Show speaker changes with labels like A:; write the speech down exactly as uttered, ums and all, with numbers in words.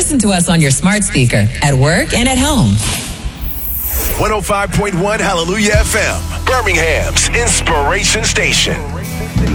A: listen to us on your smart speaker, at work, and at home.
B: one oh five point one Hallelujah F M, Birmingham's Inspiration Station.